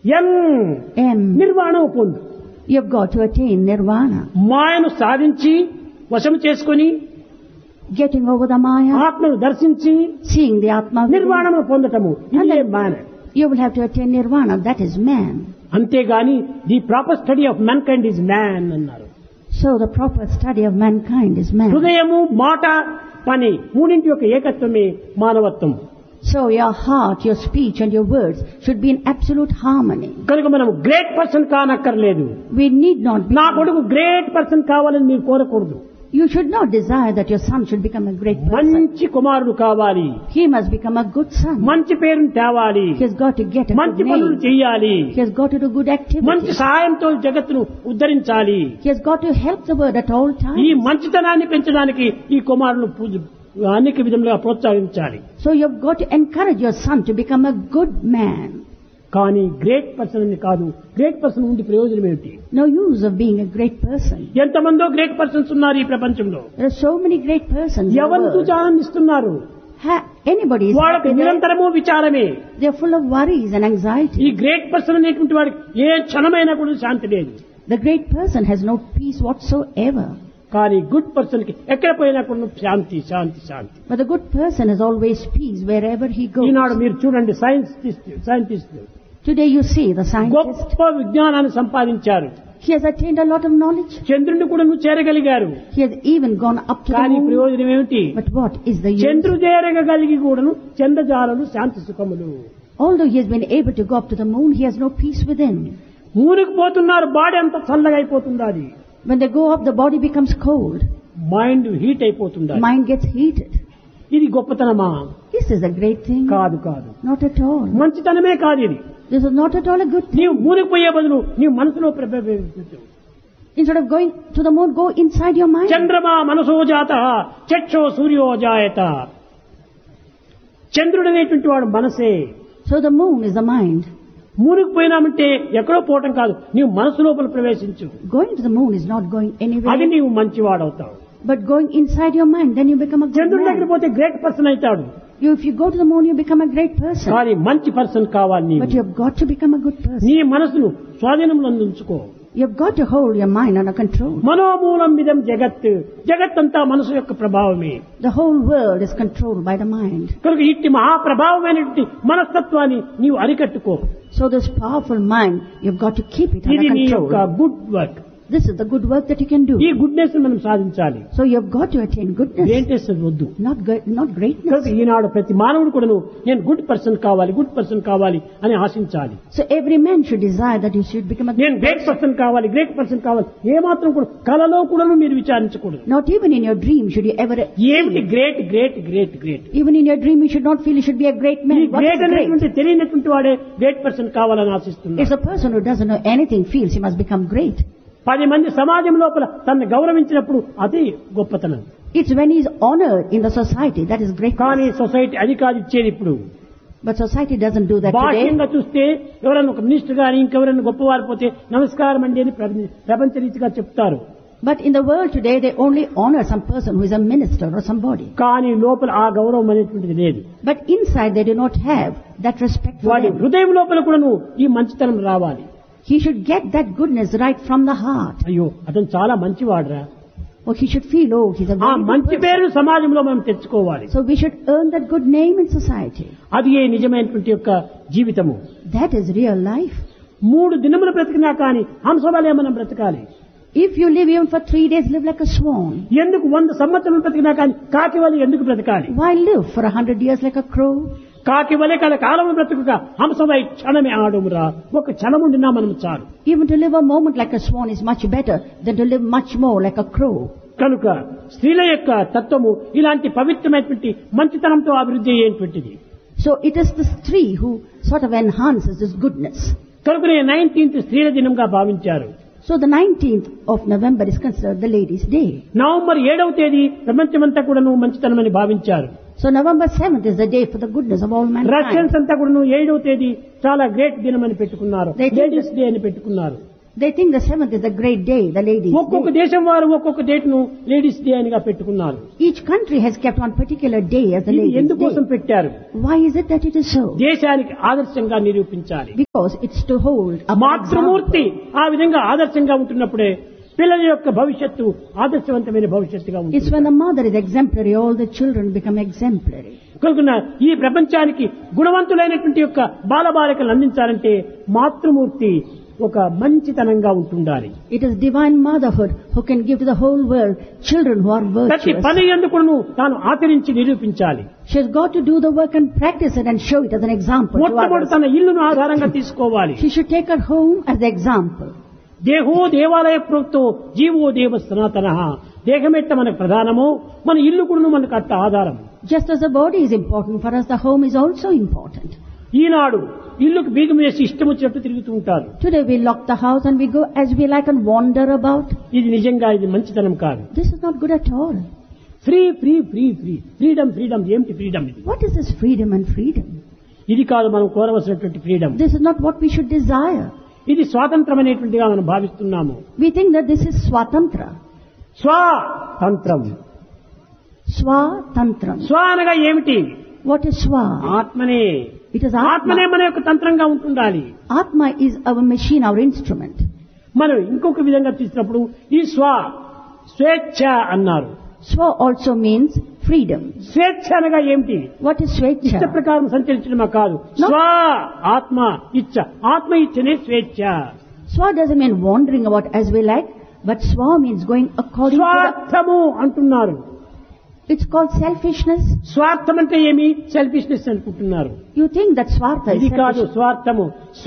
నిర్వాణం పొందు. You've got to attain nirvana. మాయను సాధించి వశం చేసుకుని Getting over the Maya, ఆత్మను దర్శించి seeing the Atma, నిర్వాణము పొందటము ఇదే మాన. you will have to attain nirvana. That is man. అంతేగాని the proper study of man kind is man అన్నారు. So the proper study of mankind is man. హృదయము, మాట, పని మూడింటి యొక్క ఏకత్వమే మానవత్వం. So your heart, your speech and your words should be in absolute harmony. కనుక మనం great person కానక్కర్లేదు. We need not be. నా కొడుకు గ్రేట్ పర్సన్ కావాలని మీరు కోరకూడదు. You should not desire that your son should become a great person. మంచి కుమారుడు కావాలి. He must become a good son. మంచి పేరును తేవాలి. He has got to get a మంచి good పనులు name. చేయాలి. He has got to do good మంచి activities. సహాయంతో జగత్తును ఉద్ధరించాలి. He has got to help the world at all ఈ times. మంచితనాన్ని పెంచడానికి ఈ కుమారుడు అనేక విధములుగా ప్రోత్సహించాలి. So you have got to encourage your son to become a good man. కానీ గ్రేట్ పర్సన్ అని కాదు. గ్రేట్ పర్సన్ ఉండి ప్రయోజనం ఏమిటి? No use of being a great person. ఎంతమందో గ్రేట్ పర్సన్స్ ఉన్నారు ఈ ప్రపంచంలో. There are so many great persons in the ఎవరు world. చూచానందిస్తున్నారు? Anybody is వాళ్ళకి happy there. నిరంతరము విచారమే. They are full of worries and ఈ anxiety. గ్రేట్ పర్సన్ అనేటువంటి వాడికి ఏ క్షణమైనా కూడా శాంతి లేదు. The great person has no peace whatsoever. కానీ గుడ్ పర్సన్ కి ఎక్కడ పోయినా కూడా శాంతి శాంతి శాంతి. But the good person has always peace wherever he goes. ఈనాడు మీరు చూడండి scientist Today you see the scientist. గొప్ప విజ్ఞానాన్ని సంపాదించారు. He has attained a lot of knowledge. చంద్రుడిని కూడా చేరగలిగారు. He has even gone up to the కానీ moon. ప్రయోజనం ఏమిటి? But what is the use? చంద్రుడు చేరగలిగి కూడాను చంద్రజాలలు శాంతి సుఖములు. Although he has been able to go up to the moon, he has no peace within. మూనుకు పోతున్నారు, body అంతా చల్లగా అయిపోతుంది. When they go up, the body becomes cold. Mind heat అయిపోతుంది. Mind gets heated. ఇది గొప్పతనమా? This is a great thing. కాదు కాదు. Not at all. మంచితనమే కాదు ఇది. This is not at all a good thing. నీవు మూనుకు పోయే బదులు నీవు మనసులో Instead of going to the moon, go inside your mind. చంద్రమా మనసో జాత చక్షో సూర్యో జాయత. చంద్రుడు అనేటువంటి వాడు మనసే. So the moon is the mind. మూనుకు పోయినామంటే ఎక్కడో పోవటం కాదు, నీవు మనసు లోపల ప్రవేశించు. Going to the moon is not going అది anywhere. నీవు మంచివాడవుతావు. But going inside your mind, then you become a good చంద్రుడి దగ్గర man. పోతే గ్రేట్ పర్సన్ అవుతాడు. If you go to the moon, you become a great person. కానీ మంచి person కావాలి నీవు. But you have got to become a good person. నీ మనసును స్వాధీనంలో ఉంచుకో. You have got to hold your mind under control. మనోమూలం విధం జగత్. జగత్తంతా మనసు యొక్క ప్రభావమే. The whole world is controlled by the mind. కనుక ఇట్టి మహాప్రభావమైనటువంటి మనస్తత్వాన్ని నీవు అరికట్టుకో. So this powerful mind, you've got to keep it ఇది under నీ యొక్క control. Good work. This is the good work that you can do. ఈ గుడ్నెస్ మనం సాధించాలి. So you've got to attain goodness, greatness వద్దు. not greatness. కనుక ఈనాడు ప్రతి మానవుడు కూడా నేను గుడ్ పర్సన్ కావాలి అని ఆశించాలి. So every man should desire that you should become a నేను గ్రేట్ పర్సన్ కావాలి ఏమాత్రం కూడా కలలో కూడా మీరు విచారించకూడదు. Not even in your dream should you ever. ఏమిటి great? Even in your dream you should not feel you should be a great man. ఈ What great is great? అనేటువంటి తెలియనటువంటి వాడే గ్రేట్ పర్సన్ కావాలని ఆశిస్తున్నాడు. If the person who doesn't know anything feels he must become great. 10 మంది సమాజం లోపల తనను గౌరవించినప్పుడు అది గొప్పతనం. It's when he is honored in the society that is great. కానీ సొసైటీ అది కాదు ఇచ్చేది ఇప్పుడు. But society doesn't do that today. బాహ్యంగా చూస్తే ఎవరైనా ఒక మినిస్టర్ గాని ఇంకెవరైనా గొప్పవారు పోతే నమస్కారం అండి అని ప్రపంచ రీతిగా చెప్తారు. But in the world today they only honor some person who is a minister or somebody. కానీ లోపల ఆ గౌరవం అనేటువంటిది లేదు. But inside they do not have that respect for వాడి them. హృదయం లోపల కూడా ఈ మంచితనం రావాలి. He should get that goodness right from the heart. అయ్యో అతను చాలా మంచివాడురా. Or he should feel, oh, he's a ఆ very good మంచి person. పేరు సమాజంలో మనం తెచ్చుకోవాలి. So we should earn that good name in society. అది ఏ నిజమైనటువంటి యొక్క జీవితము. That is real life. 3 దినములు బ్రతికినా కానీ హంసవలే మనం బ్రతకాలి. If you live even for 3 days, live like a swan. ఎందుకు 100 సంవత్సరాలు బ్రతికినా కానీ కాకి వలె ఎందుకు బ్రతకాలి? Why live for 100 years like a crow? కాకి వలె కాలము బ్రతుకుగా హంసవై క్షణమే ఆడుమురా. ఒక క్షణం ఉండినా మనం చాలు. Even to live a moment like a swan is much better than to live much more like a crow. కనుక స్త్రీల యొక్క తత్వము ఇలాంటి పవిత్రమైనటువంటి మంచితనంతో అభివృద్ధి అయ్యేటువంటిది. So it is the stree who sort of enhances this goodness. కనుకనే 19th స్త్రీల దినంగా భావించారు. So the 19th of November is considered the Ladies' Day. November 7వ తేదీ ప్రపంచమంతా కూడా మంచితనమని భావించారు. So November 7th is the day for the goodness of all mankind. Russians అంతా కూడా 7వ తేదీ చాలా గ్రేట్ దినం అని పెట్టుకున్నారు. They think లేడీస్ డే అని పెట్టుకున్నారు. They think the 7th is a great day, the ladies' ఒక్కొక్క day. దేశం వారు ఒక్కొక్క డేట్ ను లేడీస్ డే అనిగా పెట్టుకున్నారు. Each country has kept one particular day as the ఇది ladies' ఎందుకోసం day. పెట్టారు? Why is it that it is so? దేశానికి ఆదర్శంగా నిరూపించాలి. Because it's to hold up an Matrumurthy example. ఆ విధంగా ఆదర్శంగా ఉంటున్నప్పుడే పిల్లల యొక్క భవిష్యత్తు ఆదర్శవంతమైన భవిష్యత్తుగా It's ఉంటుంది. when the mother is exemplary, all the children become exemplary. కనుక ఈ ప్రపంచానికి గుణవంతులైనటువంటి యొక్క బాలబాలికలను అందించాలంటే మాతృమూర్తి ఒక మంచితనంగా ఉంటుండాలి. It is divine motherhood who can give to the whole world children who are ప్రతి virtuous. పని ఎందుకును తాను ఆచరించి నిరూపించాలి. She has got to do the work and practice it and show it as an example to మొట్టమొదటి others. తన ఇల్లును ఆధారంగా తీసుకోవాలి. She should take her home as the example. దేహో దేవాలయ ప్రోక్తో జీవో దేవ సనాతన. దేహమెట్ట మనకు ప్రధానమో మన ఇల్లు కూడా మనకు అట్ట ఆధారం. Just as the body is important for us, the home is also important. ఈనాడు ఇల్లుకు బీగం వేసి ఇష్టం వచ్చినట్టు తిరుగుతూ ఉంటారు. Today we lock the house and we go as we like and wander about. ఇది నిజంగా ఇది మంచితనం కాదు. This is not good at all. Free free free free freedom freedom ఏమిటి ఫ్రీడమ్ ఇది? What is this freedom and freedom? ఇది కాదు మనం కోరవలసినటువంటి freedom. This is not what we should desire. ఇది స్వాతంత్రం అనేటువంటిగా మనం భావిస్తున్నాము. We think that this is swatantra. స్వాతంత్రం. Swatantram. స్వ అనగా ఏమిటి? What is swa? ఆత్మనే. It is ఆత్మనే atma. మన యొక్క తంత్రంగా ఉంటుండాలి. Atma is our machine, our instrument. మనం ఇంకొక విధంగా చూసినప్పుడు ఈ స్వేచ్ఛ అన్నారు. Swa also means freedom. స్వేచ్ఛ అనగా ఏమిటి? What is ఇష్ట swecha? ప్రకారం సంచరించడమా కాదు. No. స్వ ఆత్మ ఇచ్చ. ఆత్మ ఇచ్చనే స్వేచ్ఛ. Swa doesn't mean wandering about as we like, but swa means going according to స్వార్థము అంటున్నారు. the... It's called selfishness. స్వార్థం అంటే ఏమి? సెల్ఫిష్నెస్ అనుకుంటున్నారు. You think that swartha is ఇది కాదు selfish. స్వార్థము.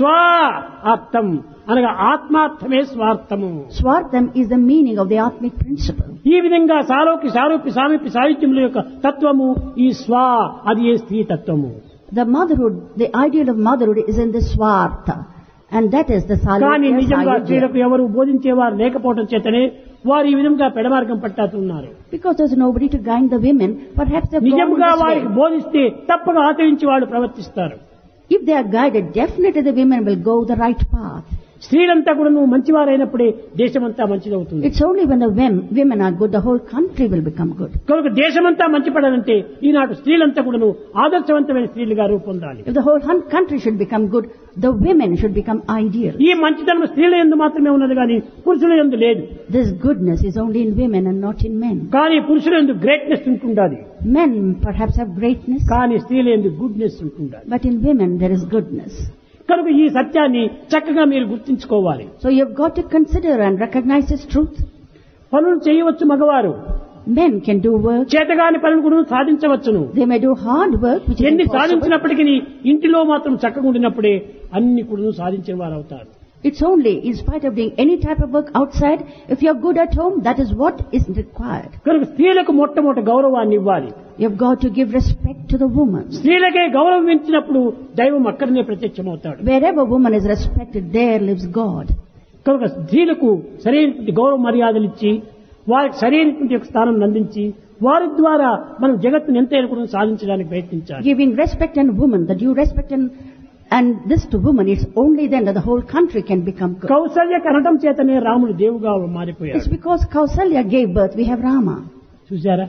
స్వార్థం అనగా ఆత్మార్థమే స్వార్థము. Swartham is the meaning of the Atmic principle. ఈ విధంగా సారూప్య సామీప్య సాహిత్యముల యొక్క తత్వము ఈ అది ఏ స్త్రీ తత్వము. The motherhood, the ideal of motherhood is in the swartha. And that is the కానీ salutya నిజంగా స్త్రీలకు sayajya. ఎవరు బోధించేవారు లేకపోవడం చేతనే వారు ఈ విధంగా పెడమార్గం పట్టాతున్నారు. Because there's nobody to guide the women, perhaps they've gone నిజంగా this వారికి way. బోధిస్తే తప్పగా ఆచరించి వాళ్ళు ప్రవర్తిస్తారు. If they are guided, definitely the women will go the right path. స్త్రీలంతా కూడా నువ్వు మంచివారైనప్పుడే దేశమంతా మంచిదవుతుంది. It's only when the women are good, the whole country will become good. కనుక దేశమంతా మంచిపడాలంటే ఈనాడు స్త్రీలంతా కూడా ఆదర్శవంతమైన స్త్రీలుగా రూపొందాలి. If the whole country should become good, the women should become ideal. ఈ మంచితనం స్త్రీల యందు మాత్రమే ఉన్నది కానీ పురుషుల యందు లేదు. This goodness is only in women and not in men. కానీ పురుషుల యందు గ్రేట్నెస్ ఉంటుండాలి. Men perhaps have greatness, కానీ స్త్రీల యందు గుడ్నెస్ ఉంటుండాలి. but in women there is goodness. కనుక ఈ సత్యాన్ని చక్కగా మీరు గుర్తించుకోవాలి. So you've got to consider and recognize this truth. పనులు చేయవచ్చు మగవారు. Men can do work. చేతగాని పనులు కూడా సాధించవచ్చును. They may do hard work, which is ఎన్ని impossible. సాధించినప్పటికీ ఇంటిలో మాత్రం చక్కగా ఉండినప్పుడే అన్ని కూడా సాధించే వారు అవుతారు. It's only in spite of doing any type of work outside, if you're good at home, that is what is required. కనుక స్త్రీలకు మొట్టమొదటి గౌరవాన్ని ఇవ్వాలి. You've got to give respect to the woman. స్త్రీలకే గౌరవం ఇచ్చినప్పుడు దైవం అక్కడనే ప్రత్యక్షమవుతాడు. Wherever woman is respected, there lives God. కనుక స్త్రీలకు సరైనటువంటి గౌరవ మర్యాదలు ఇచ్చి వారికి సరైనటువంటి యొక్క స్థానం అందించి వారి ద్వారా మనం జగత్తును ఎంతైనా కూడా సాధించడానికి ప్రయత్నించాలి. Giving respect and woman, the due respect and this to woman, it's only then that the whole country can become good. Kaushalya కనటం చేతనే రాముడు దేవుగా మారిపోయాడు. It's because Kausalya gave birth, we have Rama. చూసారా?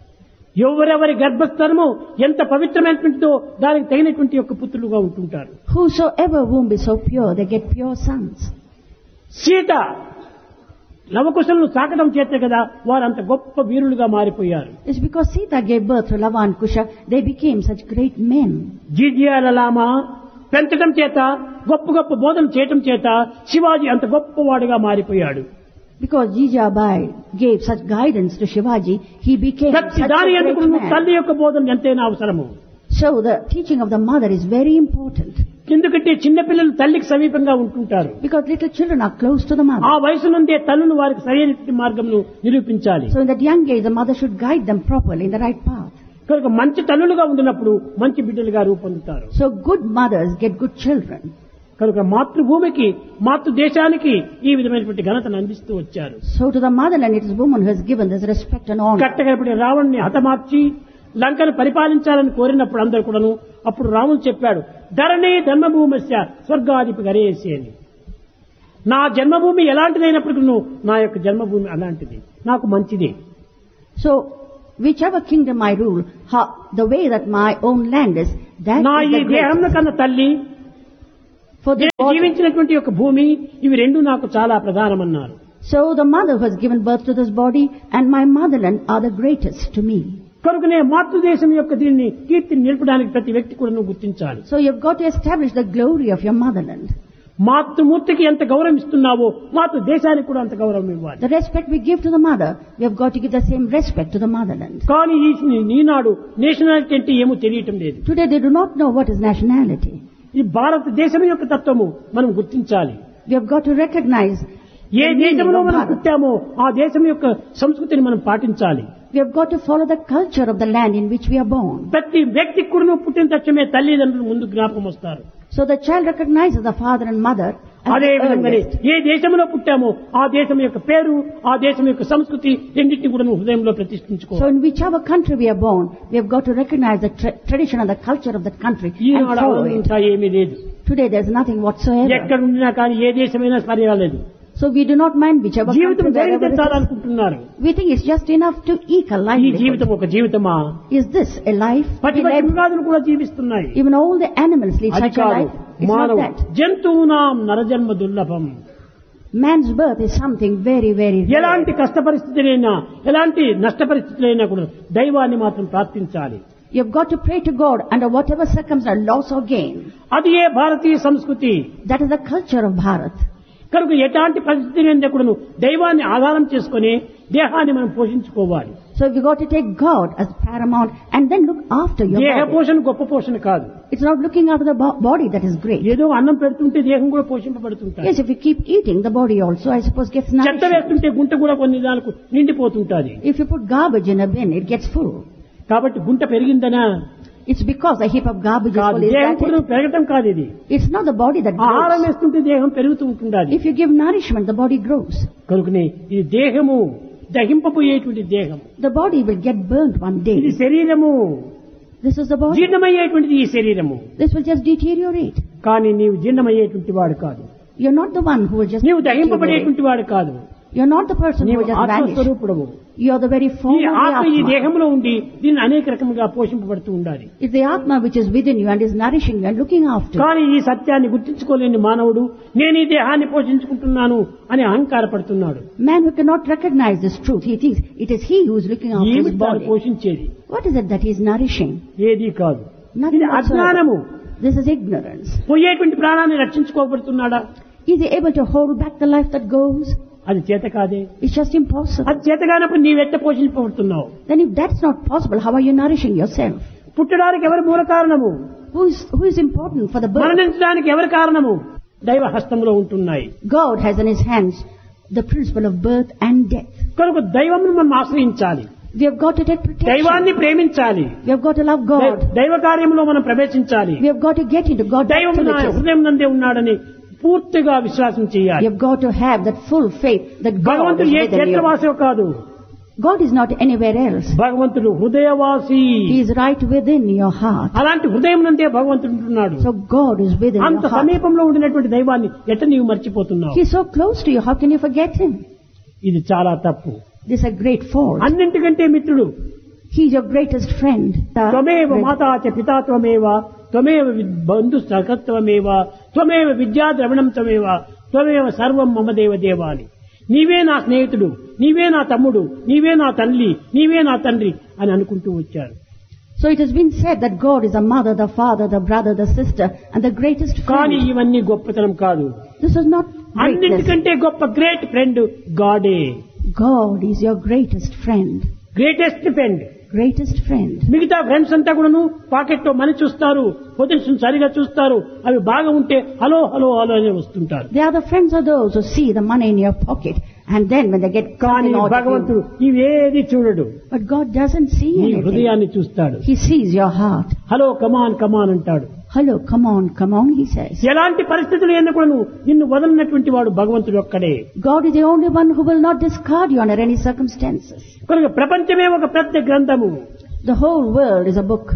ఎవరెవరి గర్భస్థలము ఎంత పవిత్రమైనటువంటిదో దానికి తగినటువంటి యొక్క పుత్రులుగా ఉంటుంటారు. Whosoever womb is so pure, they get pure sons. Sita లవకుశలను సాకడం చేతే కదా వారు అంత గొప్ప వీరులుగా మారిపోయారు. It's because Sita gave birth to Lava and Kusha, they became such great men. జీజియాలలామ పెంచడం చేత గొప్ప గొప్ప బోధన చేయటం చేత శివాజీ అంత గొప్పవాడుగా మారిపోయాడు. Because Jijabai gave such guidance to Shivaji, he became ప్రతి such దాని a ఎందుకు great man. తల్లి యొక్క బోధన ఎంతైనా అవసరము. So the teaching of the mother is very important. ఎందుకంటే చిన్నపిల్లలు తల్లికి సమీపంగా ఉంటుంటారు. Because little children are close to the mother. ఆ వయసు నుండే తల్లులు వారికి సరైన మార్గంను నిరూపించాలి. So in that young age, the mother should guide them properly in the right path. కనుక మంచి తల్లులుగా ఉండినప్పుడు మంచి బిడ్డలుగా రూపొందుతారు. So good mothers get good children. కనుక మాతృభూమికి మాతృదేశానికి ఈ విధమైనటువంటి ఘనతను అందిస్తూ వచ్చారు. So to the motherland, it is woman who has given this respect and honor. కట్టగడపడి రావణ్ణి హతమార్చి లంకను పరిపాలించాలని కోరినప్పుడు అందరూ కూడాను అప్పుడు రాముడు చెప్పాడు ధరణి ధర్మభూమస్య స్వర్గాధిప గరేసి అని. నా జన్మభూమి ఎలాంటిదైనప్పటికీ నా యొక్క జన్మభూమి అలాంటిది, నాకు మంచిది. So, whichever kingdom I rule, the way that my own land is, that నా is ఈ the దేహం greatest. కన్నా తల్లి, For the నేను body. జీవించినటువంటి యొక్క భూమి, ఇవి రెండు నాకు చాలా ప్రధానమన్నారు. So the mother who has given birth to this body and my motherland are the greatest to me. కనుకనే మాతృదేశం యొక్క దీన్ని కీర్తిని నిలపడానికి ప్రతి వ్యక్తి కూడా నువ్వు గుర్తించాలి. So you've got to establish the glory of your motherland. మాతృమూర్తికి ఎంత గౌరవం ఇస్తున్నావో మాతృ దేశానికి కూడా అంత గౌరవం ఇవ్వాలి. The respect we give to the mother, we have got to give the same respect to the motherland. కానీ ఈనాడు నేషనాలిటీ అంటే ఏమో తెలియటం లేదు. Today they do not know what is nationality. ఈ భారతదేశం యొక్క తత్వము మనం గుర్తించాలి. We have got to recognize A the meaning దేశంలో of మనం Bharat. పుట్టామో ఆ దేశం యొక్క సంస్కృతిని మనం పాటించాలి. We have got to follow the culture of the land in which we are born. ప్రతి వ్యక్తికి కూడా పుట్టిన తక్షణమే తల్లిదండ్రులు ముందు జ్ఞాపకం వస్తారు. So the child recognizes the father and mother as అదే the విధంగానే earliest. ఏ దేశంలో పుట్టామో ఆ దేశం యొక్క పేరు, ఆ దేశం యొక్క సంస్కృతి రెండింటిని కూడా హృదయంలో So ప్రతిష్ఠించుకోవాలి. in whichever country we are born, we have got to recognize the tradition and the culture of that country and Eenadu follow it. ఇంకా ఏమీ లేదు. Today there is nothing whatsoever. ఎక్కడ ఉండినా కానీ ఏ దేశమైనా పర్వాలేదు. So we do not mind whichever జీవితం country wherever it is. జరిగించాలనుకుంటున్నారు. We think it's just enough to eke a ఈ livelihood. జీవితం ఒక జీవితమా? Is this a life? పటి We పటి live- మృగాదులు కూడా జీవిస్తున్నాయి. Even all the animals lead అది such a కాదు, life. It's not మానవ that. జంతువునాం నరజన్మ దుర్లభం. Man's birth is something very, very rare. ఎలాంటి కష్ట పరిస్థితులైనా, ఎలాంటి నష్ట పరిస్థితులైనా కూడా దైవాన్ని మాత్రం ప్రార్థించాలి. You've got to pray to God under whatever circumstance, loss or gain. అది ఏ భారతీయ సంస్కృతి. That is the culture of Bharat. కనుక ఎలాంటి పరిస్థితులైనా కూడా దైవాన్ని ఆధారం చేసుకుని దేహాన్ని మనం పోషించుకోవాలి. So you got to take God as paramount and then look after your దేహ body. పోషణ గొప్ప పోషణ కాదు. It's not looking after the body that is great. ఏదో అన్నం పెడుతుంటే దేహం కూడా పోషింపబడుతుంటాయి. Yes, if you keep eating, the body also, I suppose, gets చెత్త nourished. వేస్తుంటే గుంట కూడా కొన్ని దానికి నిండిపోతుంటాది. If you put garbage in a bin, it gets full. కాబట్టి గుంట పెరిగిందనా It's because a heap of garbage is కాదు, full. Is దేహం that కూడా it? పెరగటం కాదు. ఇది It's not the body that ఆహారం grows. వేస్తుంటే దేహం పెరుగుతూ ఉంటుండాలి. If you give nourishment, the body grows. కనుకనే ఇది దేహము దహింపబోయేటువంటి దేహం. The body will get burnt one ఇది day. శరీరము This is the body. జీర్ణమయ్యేటువంటిది ఈ శరీరము. This will just deteriorate. కానీ నీవు జీర్ణమయ్యేటువంటి వాడు కాదు. You're not the one who will just నీవు deteriorate. దహింపబడేటువంటి వాడు కాదు. You're not the person who నీవు will just vanish. ఆత్మస్వరూపుడవు. You're the very ఈ form of the ఆత్మ ఈ Atma. దేహంలో ఉండి దీన్ని అనేక రకముగా పోషింపబడుతూ ఉండాలి. It's the Atma which is within you and is nourishing you and looking after you. కానీ ఈ సత్యాన్ని గుర్తించుకోలేని మానవుడు నేను ఈ దేహాన్ని పోషించుకుంటున్నాను అని అహంకారపడుతున్నాడు. Man who cannot recognize this truth, he thinks it is he who is looking after his ఏమి తాను body. పోషించేది? What is it that he is nourishing? ఏది కాదు. Nothing ఇది అజ్ఞానము. whatsoever. This is ignorance. పోయేటువంటి ప్రాణాన్ని రక్షించుకోబడుతున్నాడా? Is he able to hold back the life that goes? అది చేత కాదే. It's just impossible. అది చేత కానప్పుడు నీవెట్ట పోషించబడుతున్నావు? Then if that's not possible, how are you nourishing yourself? పుట్టడానికి ఎవరు మూల కారణము? Who is important for the birth? మరణించడానికి ఎవరు కారణము? దైవ హస్తంలో ఉంటున్నాయి. God has in his hands the principle of birth and death. కనుక దైవమును మనం ఆశ్రయించాలి. We have got to take protection. దైవాన్ని ప్రేమించాలి. We have got to love God. దైవ కార్యంలో మనం ప్రవేశించాలి. We have got to get into God's దైవం నా activities. హృదయం నందే ఉన్నాడని పూర్తిగా విశ్వాసం We చేయాలి. have got to have that full faith that God is భగవంతుడు ఏ within you. క్షేత్రవాసో కాదు. God is not anywhere else. భగవంతుడు హృదయవాసి. He is right within your heart. అలాంటి హృదయం నందే భగవంతుడు ఉంటున్నాడు. So God is within అంత your heart. సమీపంలో ఉండినటువంటి దైవాన్ని ఎట్ట నీవు మర్చిపోతున్నావు? He is so close to you. How can you forget him? ఇది చాలా తప్పు. This is a great fault. అన్నింటికంటే మిత్రుడు. He is your greatest friend. త్వమేవ మాతా చ పితా త్వమేవ త్వమేవ బంధు సఖత్వమేవ త్వమేవ విద్యా ద్రవిణం త్వమేవ త్వమేవ సర్వం మమ దేవ దేవాని. నీవే నా స్నేహితుడు, నీవే నా తమ్ముడు, నీవే నా తల్లి, నీవే నా తండ్రి అని అనుకుంటూ వచ్చారు. So it has been said that God is the mother, the father, the brother, the sister, and the greatest కానీ friend. ఇవన్నీ గొప్పతనం కాదు. This is not greatness. అన్నింటికంటే గొప్ప great friend గాడే. God is your greatest friend. Greatest friend. Greatest friend. మిగతా friends అంతా కూడాను pocket లో మనీ చూస్తారు, పొజిషన్ సరిగా చూస్తారు, అవి బాగా ఉంటే హలో హలో హలో అని వస్తుంటారు. The other friends are those who see the money in your pocket and then when they get కానీ something out of భగవంతుడు you. ఇవేది చూడడు. But God doesn't see నీ anything. హృదయాన్ని చూస్తాడు. He sees your heart. Hello come on కమాన్ అంటాడు. Hello, come on, he says. ఎలాంటి పరిస్థితులు ఎన్నకూడను నిన్ను వదలినటువంటి వాడు భగవంతుడు ఒక్కడే. God is the only one who will not discard you under any circumstances. కనుక ప్రపంచమే ఒక పెద్ద గ్రంథము. The whole world is a book.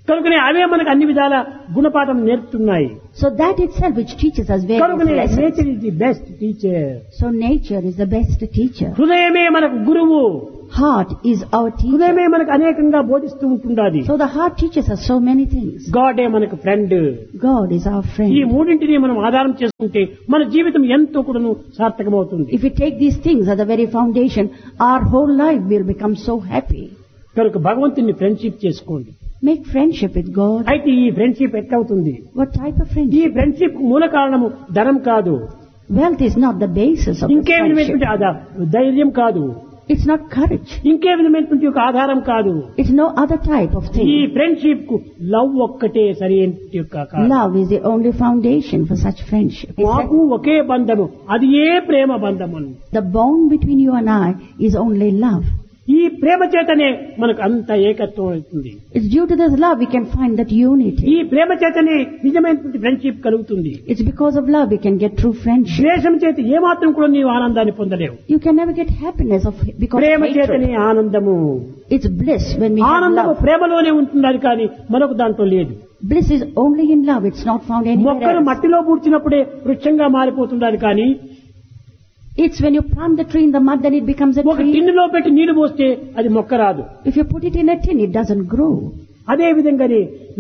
కనుకనే అవే మనకు అన్ని విధాల గుణపాఠం నేర్పుతున్నాయి. So that itself which teaches us various కనుకనే lessons. Nature is the best teacher. So nature is the best teacher. హృదయమే మనకు గురువు. Heart is our teacher. హృదయమే మనకు అనేకంగా బోధిస్తూ ఉంటుండాలి. So the heart teaches us so many things. గాడే మనకు ఫ్రెండ్. God is our ఈ friend. మూడింటిని మనం ఆధారం చేసుకుంటే మన జీవితం ఎంతో కూడాను సార్థకమవుతుంది. If we take these things as the very foundation, our whole life will become so happy. కనుక భగవంతుని ఫ్రెండ్షిప్ చేసుకోండి. Make friendship with God. అయితే ఈ ఫ్రెండ్షిప్ ఎట్లవుతుంది? What type of ఈ friendship? ఫ్రెండ్షిప్ మూల కారణము ధనం కాదు, Wealth is not the basis of the ఇంకే విధమైనటువంటి friendship. ధైర్యం కాదు, It's not courage. ఇంకే విధమైనటువంటి ఒక ఆధారం కాదు. It's no other type of ఈ thing. ఫ్రెండ్షిప్ కు లవ్ ఒక్కటే సరి యొక్క కారణం. Love is the only foundation for such friendship. మాకు ఒకే బంధము, అది ఏ ప్రేమ బంధము. The bond between you and I is only love. ఈ ప్రేమ చేతనే మనకు అంత ఏకత్వం అవుతుంది. It's due to this love we can find that ఈ unity. ప్రేమ చేతనే నిజమైనటువంటి ఫ్రెండ్షిప్ కలుగుతుంది. It's because of love we can get true friendship. ద్వేషం చేత ఏమాత్రం కూడా నీవు ఆనందాన్ని పొందలేవు. You can never get happiness because of ప్రేమ చేతనే hatred. ఆనందము. It's bliss when we have ఆనందము love. ప్రేమలోనే ఉంటున్నది కానీ మరొక దాంట్లో లేదు. Bliss is only in love. It's not found anywhere మొక్కను else. మట్టిలో పూడ్చినప్పుడే వృక్షంగా మారిపోతున్నది కానీ It's when you plant the tree in the mud then it becomes a ఒక tree. టిన్నులో పెట్టి నీళ్లు పోస్తే అది మొక్క రాదు. If you put it in a tin, it doesn't grow. అదే విధంగానే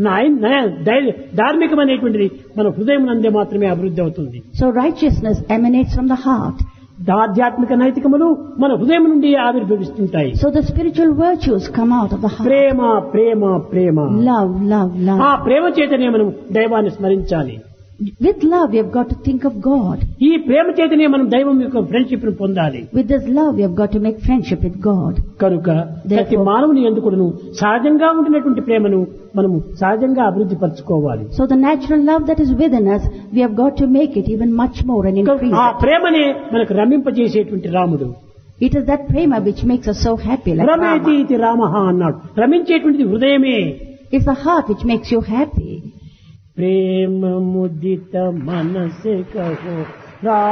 ధార్మికమైనటువంటిది మన హృదయం నందే మాత్రమే అభివృద్ధి అవుతుంది. So righteousness emanates from the heart. ఆధ్యాత్మిక నైతికములు మన హృదయం నుండి ఆవిర్భవిస్తుంటాయి. So the spiritual virtues come out of the heart. Prema Prema Prema. Love, love, ఆ love. ప్రేమ చేతనే మనం దైవాన్ని స్మరించాలి. With love, we have got to think of God. ఈ ప్రేమ చేతనే మనం దైవం యొక్క ఫ్రెండ్షిప్ ను పొందాలి. With this love, we have got to make friendship with God. కనుక ప్రతి మానవుని ఎందుకును సహజంగా ఉండినటువంటి ప్రేమను మనము సహజంగా అభివృద్ధి పరచుకోవాలి. So the natural love that is within us, we have got to make it even much more and increase ఆ it. ప్రేమనే మనకు రమింపజేసేటువంటి రాముడు. It is that prema which makes us so happy like రమేతి Rama. ఇది రామః అన్నాడు. రమించేటువంటిది హృదయమే. It's the heart which makes you happy. ప్రేమ ముదిత మనసే కహో రా